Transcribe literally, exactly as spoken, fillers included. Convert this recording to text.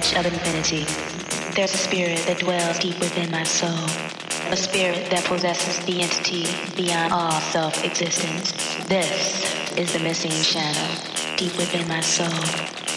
edge of infinity. There's a spirit that dwells deep within my soul. A spirit that possesses the entity beyond all self-existence. This is the missing channel deep within my soul.